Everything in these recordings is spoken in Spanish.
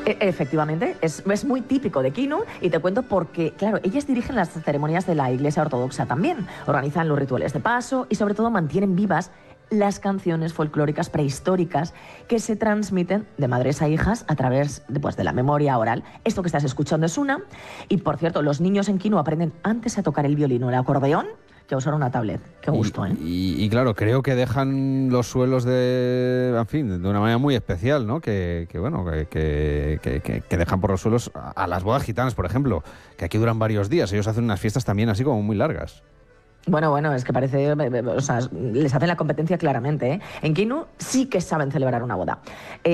Efectivamente, es muy típico de Kinu y te cuento porque, claro, ellas dirigen las ceremonias de la Iglesia Ortodoxa también, organizan los rituales de paso y sobre todo mantienen vivas las canciones folclóricas prehistóricas que se transmiten de madres a hijas a través de la memoria oral. Esto que estás escuchando es una, y por cierto, los niños en Kinu aprenden antes a tocar el violín o el acordeón que a usar una tablet. Qué gusto, ¿eh? Y claro, creo que dejan los suelos de una manera muy especial, ¿no? Que dejan por los suelos a las bodas gitanas, por ejemplo, que aquí duran varios días. Ellos hacen unas fiestas también así como muy largas. Bueno, es que parece, o sea, les hacen la competencia claramente, ¿eh? En Kinu sí que saben celebrar una boda.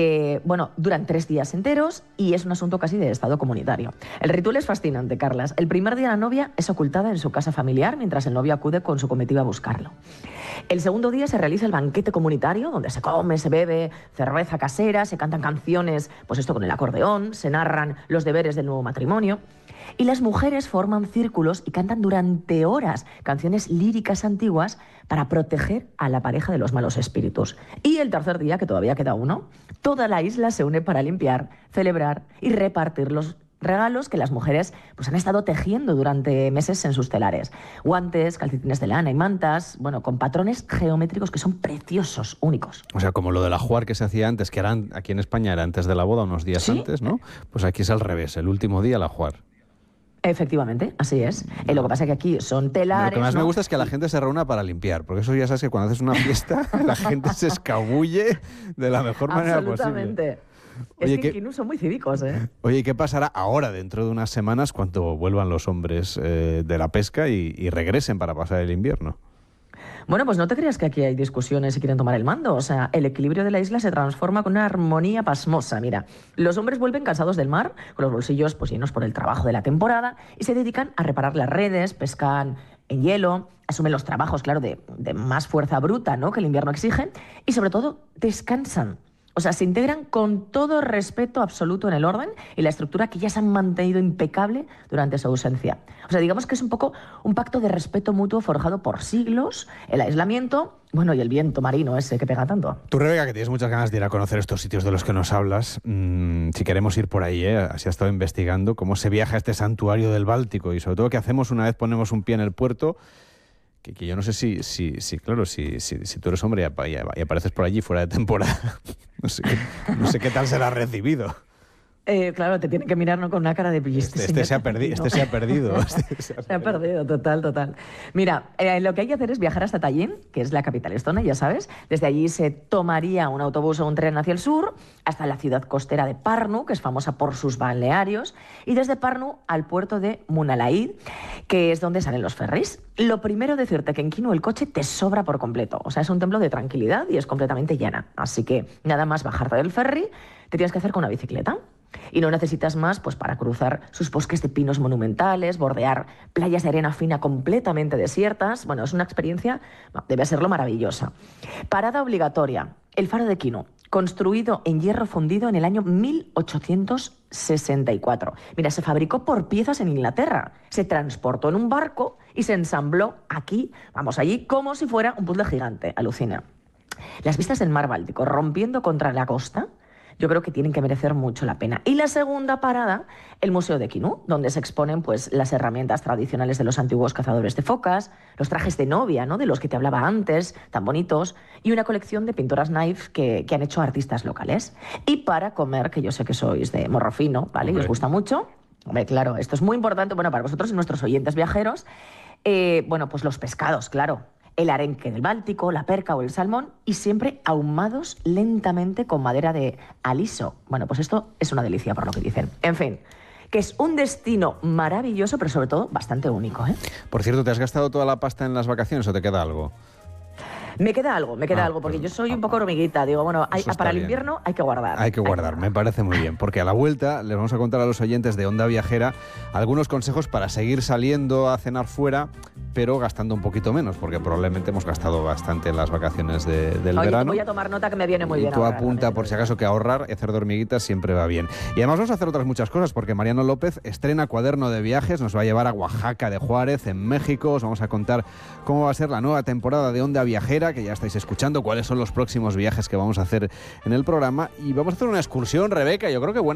Duran 3 días enteros y es un asunto casi de estado comunitario. El ritual es fascinante, Carlas. El primer día la novia es ocultada en su casa familiar mientras el novio acude con su comitiva a buscarlo. El segundo día se realiza el banquete comunitario, donde se come, se bebe, cerveza casera, se cantan canciones, pues esto con el acordeón, se narran los deberes del nuevo matrimonio. Y las mujeres forman círculos y cantan durante horas canciones líricas antiguas para proteger a la pareja de los malos espíritus. Y el tercer día, que todavía queda uno, toda la isla se une para limpiar, celebrar y repartir los regalos que las mujeres han estado tejiendo durante meses en sus telares. Guantes, calcetines de lana y mantas, con patrones geométricos que son preciosos, únicos. O sea, como lo del ajuar que se hacía antes, que aquí en España era antes de la boda, unos días antes, ¿no? Pues aquí es al revés, el último día el ajuar. Efectivamente, así es. Lo que pasa es que aquí son telares... Lo que más me gusta es que la gente se reúna para limpiar, porque eso ya sabes que cuando haces una fiesta la gente se escabulle de la mejor manera posible. Absolutamente. Es que en Kinu son muy cívicos, ¿eh? Oye, ¿y qué pasará ahora, dentro de unas semanas, cuando vuelvan los hombres de la pesca y regresen para pasar el invierno? Bueno, pues no te creas que aquí hay discusiones si quieren tomar el mando. O sea, el equilibrio de la isla se transforma con una armonía pasmosa. Mira, los hombres vuelven cansados del mar, con los bolsillos llenos por el trabajo de la temporada, y se dedican a reparar las redes, pescan en hielo, asumen los trabajos, claro, de más fuerza bruta, ¿no?, que el invierno exige, y sobre todo descansan. O sea, se integran con todo respeto absoluto en el orden y la estructura que ya se han mantenido impecable durante su ausencia. O sea, digamos que es un poco un pacto de respeto mutuo forjado por siglos, el aislamiento, y el viento marino ese que pega tanto. Tú, Rebeca, que tienes muchas ganas de ir a conocer estos sitios de los que nos hablas, si queremos ir por ahí, así has estado investigando cómo se viaja a este santuario del Báltico y sobre todo qué hacemos una vez ponemos un pie en el puerto. Que yo no sé si tú eres hombre y apareces por allí fuera de temporada, no sé qué tal será recibido. Claro, te tiene que mirar con una cara de... Este se ha perdido. Se ha perdido, total. Mira, lo que hay que hacer es viajar hasta Tallinn, que es la capital estona, ya sabes. Desde allí se tomaría un autobús o un tren hacia el sur, hasta la ciudad costera de Pärnu, que es famosa por sus balnearios, y desde Pärnu al puerto de Munalaid, que es donde salen los ferries. Lo primero, decirte que en Kinu el coche te sobra por completo. O sea, es un templo de tranquilidad y es completamente llana. Así que nada más bajarte del ferry, te tienes que hacer con una bicicleta. Y no necesitas más para cruzar sus bosques de pinos monumentales, bordear playas de arena fina completamente desiertas. Es una experiencia, debe serlo, maravillosa. Parada obligatoria, el faro de Kinu, construido en hierro fundido en el año 1864. Mira, se fabricó por piezas en Inglaterra, se transportó en un barco y se ensambló allí, como si fuera un puzzle gigante. Alucina. Las vistas del mar Báltico rompiendo contra la costa, yo creo que tienen que merecer mucho la pena. Y la segunda parada, el Museo de Kinu, donde se exponen las herramientas tradicionales de los antiguos cazadores de focas, los trajes de novia, ¿no?, de los que te hablaba antes, tan bonitos, y una colección de pinturas knife que han hecho artistas locales. Y para comer, que yo sé que sois de morro fino, ¿vale? Y os gusta mucho. Hombre, claro, esto es muy importante, para vosotros y nuestros oyentes viajeros. Pues los pescados, claro. El arenque del Báltico, la perca o el salmón, y siempre ahumados lentamente con madera de aliso. Pues esto es una delicia, por lo que dicen. En fin, que es un destino maravilloso, pero sobre todo bastante único, ¿eh? Por cierto, ¿te has gastado toda la pasta en las vacaciones o te queda algo? Me queda algo, porque yo soy un poco hormiguita. Digo, para el invierno hay que guardar. Hay que guardar, me parece muy bien, porque a la vuelta les vamos a contar a los oyentes de Onda Viajera algunos consejos para seguir saliendo a cenar fuera, pero gastando un poquito menos, porque probablemente hemos gastado bastante en las vacaciones del verano. Voy a tomar nota, que me viene muy bien. Y tú apunta, por si acaso, que ahorrar y hacer de hormiguitas siempre va bien. Y además vamos a hacer otras muchas cosas, porque Mariano López estrena cuaderno de viajes, nos va a llevar a Oaxaca de Juárez, en México. Os vamos a contar cómo va a ser la nueva temporada de Onda Viajera, que ya estáis escuchando, cuáles son los próximos viajes que vamos a hacer en el programa. Y vamos a hacer una excursión, Rebeca, yo creo que buena.